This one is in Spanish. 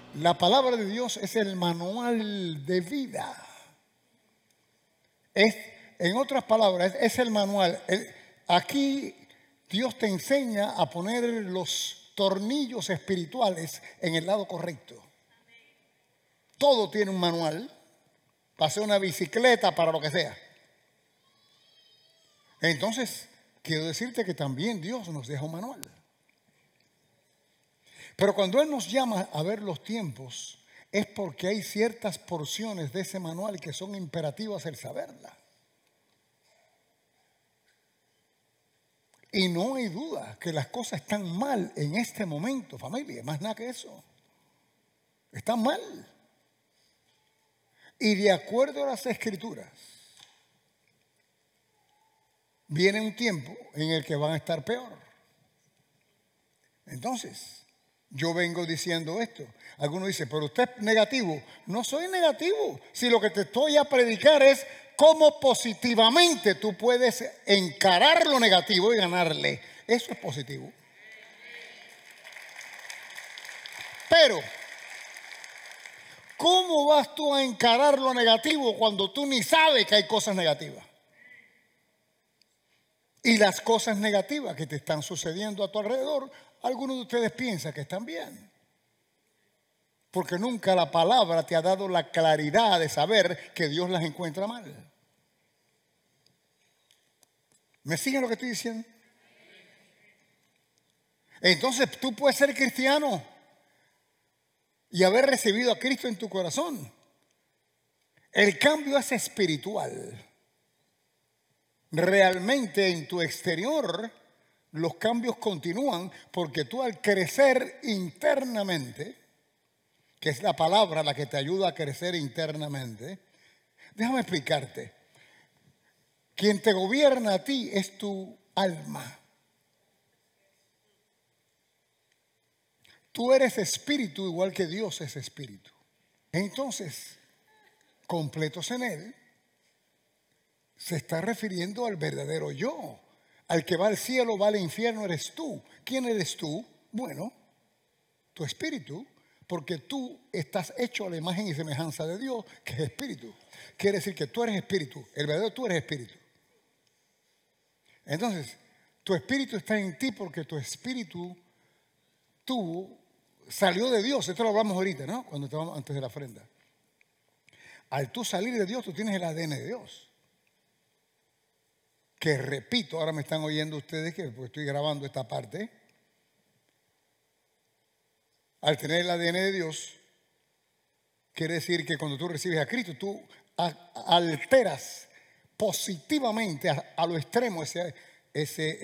La palabra de Dios es el manual de vida. En otras palabras, es el manual. Aquí Dios te enseña a poner los tornillos espirituales en el lado correcto. Todo tiene un manual. Para hacer una bicicleta, para lo que sea. Entonces, quiero decirte que también Dios nos deja un manual. Pero cuando Él nos llama a ver los tiempos, es porque hay ciertas porciones de ese manual que son imperativas el saberla. Y no hay duda que las cosas están mal en este momento, familia, más nada que eso. Están mal. Y de acuerdo a las Escrituras, viene un tiempo en el que van a estar peor. Entonces, yo vengo diciendo esto. Algunos dicen, pero usted es negativo. No soy negativo. Si lo que te estoy a predicar es cómo positivamente tú puedes encarar lo negativo y ganarle. Eso es positivo. Pero, ¿cómo vas tú a encarar lo negativo cuando tú ni sabes que hay cosas negativas? Y las cosas negativas que te están sucediendo a tu alrededor, algunos de ustedes piensan que están bien. Porque nunca la palabra te ha dado la claridad de saber que Dios las encuentra mal. ¿Me siguen lo que estoy diciendo? Entonces tú puedes ser cristiano y haber recibido a Cristo en tu corazón. El cambio es espiritual. Realmente en tu exterior los cambios continúan porque tú al crecer internamente, que es la palabra la que te ayuda a crecer internamente, déjame explicarte. Quien te gobierna a ti es tu alma. Tú eres espíritu igual que Dios es espíritu. Entonces, completos en Él, se está refiriendo al verdadero yo. Al que va al cielo, va al infierno, eres tú. ¿Quién eres tú? Bueno, tu espíritu, porque tú estás hecho a la imagen y semejanza de Dios, que es espíritu. Quiere decir que tú eres espíritu, el verdadero tú eres espíritu. Entonces, tu espíritu está en ti porque tu espíritu, tú, salió de Dios. Esto lo hablamos ahorita, ¿no? Cuando estábamos antes de la ofrenda. Al tú salir de Dios, tú tienes el ADN de Dios. Que repito, ahora me están oyendo ustedes que porque estoy grabando esta parte. Al tener el ADN de Dios, quiere decir que cuando tú recibes a Cristo, tú alteras positivamente a lo extremo ese